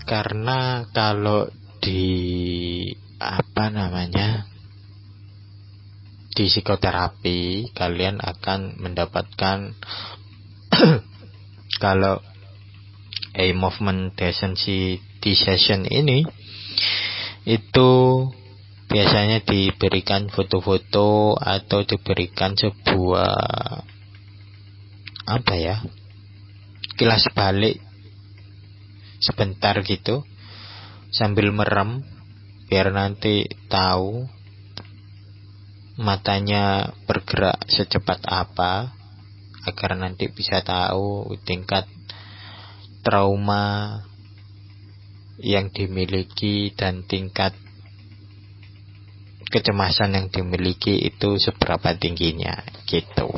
Karena kalau di di psikoterapi kalian akan mendapatkan kalau movement desensitization ini itu biasanya diberikan foto-foto atau diberikan sebuah kilas balik sebentar gitu sambil merem, biar nanti tahu matanya bergerak secepat apa, agar nanti bisa tahu tingkat trauma yang dimiliki dan tingkat kecemasan yang dimiliki itu seberapa tingginya gitu.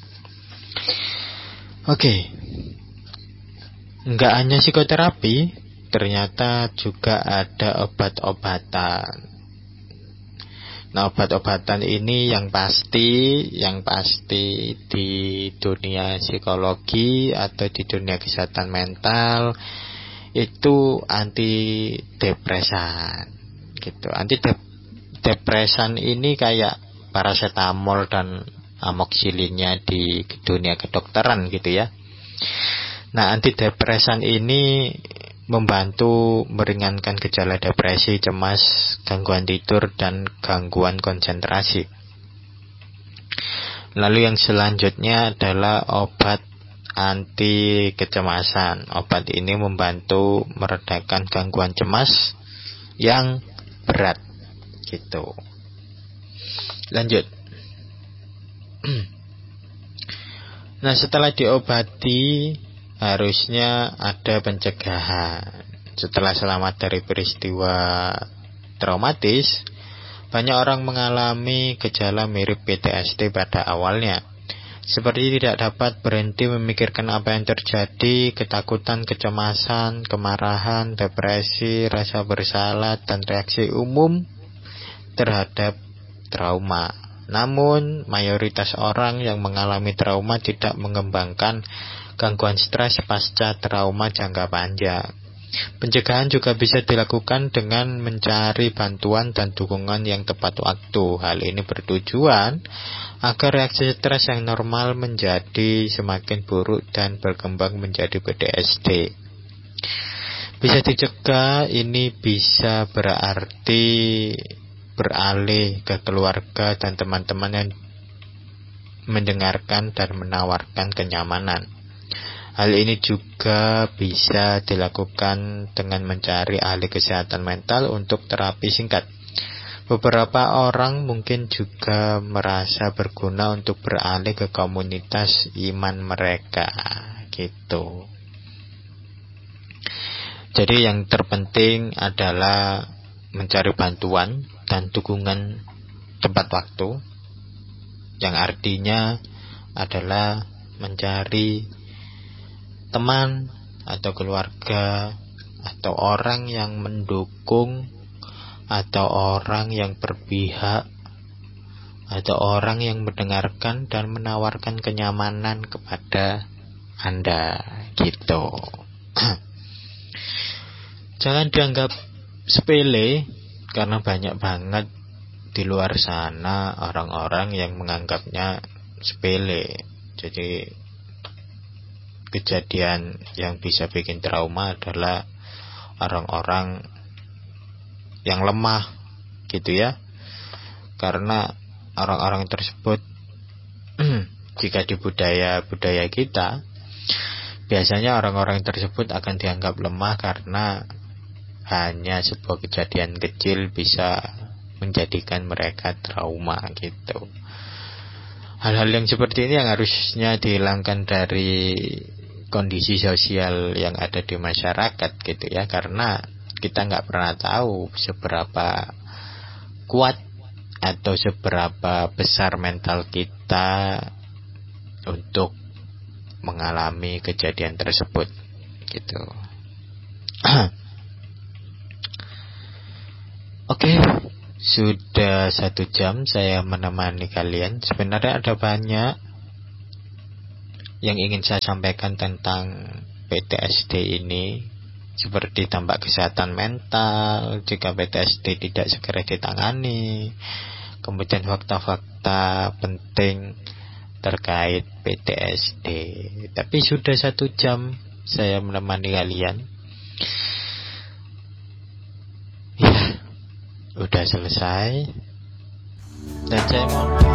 Oke. Enggak hanya psikoterapi, ternyata juga ada obat-obatan. Nah, obat-obatan ini yang pasti di dunia psikologi atau di dunia kesehatan mental itu antidepresan gitu. Antidepresan ini kayak paracetamol dan amoksilinnya di dunia kedokteran gitu ya. Nah, antidepresan ini membantu meringankan gejala depresi, cemas, gangguan tidur, dan gangguan konsentrasi. Lalu yang selanjutnya adalah obat anti kecemasan. Obat ini membantu meredakan gangguan cemas yang berat gitu. Lanjut. Nah, setelah diobati harusnya ada pencegahan. Setelah selamat dari peristiwa traumatis, banyak orang mengalami gejala mirip PTSD pada awalnya, seperti tidak dapat berhenti memikirkan apa yang terjadi, ketakutan, kecemasan, kemarahan, depresi, rasa bersalah, dan reaksi umum terhadap trauma. Namun, mayoritas orang yang mengalami trauma tidak mengembangkan gangguan stres pasca trauma jangka panjang. Pencegahan juga bisa dilakukan dengan mencari bantuan dan dukungan yang tepat waktu. Hal ini bertujuan agar reaksi stres yang normal menjadi semakin buruk dan berkembang menjadi PTSD. Bisa dicegah, ini bisa berarti beralih ke keluarga dan teman-teman yang mendengarkan dan menawarkan kenyamanan. Hal ini juga bisa dilakukan dengan mencari ahli kesehatan mental untuk terapi singkat. Beberapa orang mungkin juga merasa berguna untuk beralih ke komunitas iman mereka, gitu. Jadi yang terpenting adalah mencari bantuan dan dukungan tepat waktu, yang artinya adalah mencari teman atau keluarga atau orang yang mendukung atau orang yang berpihak atau orang yang mendengarkan dan menawarkan kenyamanan kepada Anda gitu. Jangan dianggap sepele, karena banyak banget di luar sana orang-orang yang menganggapnya sepele. Jadi kejadian yang bisa bikin trauma adalah orang-orang yang lemah gitu ya. Karena orang-orang tersebut jika di budaya kita, biasanya orang-orang tersebut akan dianggap lemah karena hanya sebuah kejadian kecil bisa menjadikan mereka trauma gitu. Hal-hal yang seperti ini yang harusnya dihilangkan dari kondisi sosial yang ada di masyarakat gitu ya, karena kita nggak pernah tahu seberapa kuat atau seberapa besar mental kita untuk mengalami kejadian tersebut gitu. Oke, sudah 1 jam saya menemani kalian. Sebenarnya ada banyak yang ingin saya sampaikan tentang PTSD ini, seperti dampak kesehatan mental jika PTSD tidak segera ditangani, kemudian fakta-fakta penting terkait PTSD. Tapi sudah 1 jam saya menemani kalian. Ya, udah selesai. Dan saya mohon